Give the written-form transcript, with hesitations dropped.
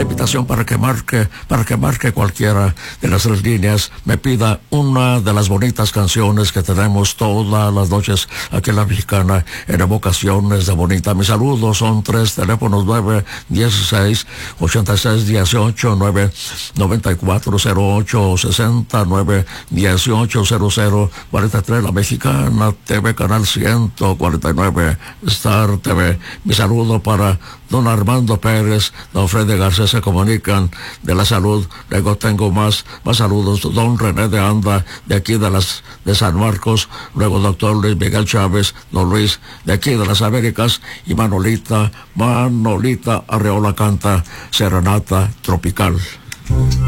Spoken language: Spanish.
invitación para que marque cualquiera de las tres líneas, me pida una de las bonitas canciones que tenemos todas las noches aquí en La Mexicana, en Evocaciones de Bonita. Mis saludos son 3 teléfonos: 916-8618, 994-08-60-918-0043, La Mexicana TV, canal 149, Star TV. Mi saludo para don Armando Pérez, don Freddy García, se comunican de la salud. Luego tengo más saludos: don René de Anda, de aquí de San Marcos. Luego doctor Luis Miguel Chávez, don Luis, de aquí de las Américas. Y Manolita Arreola canta Serenata Tropical.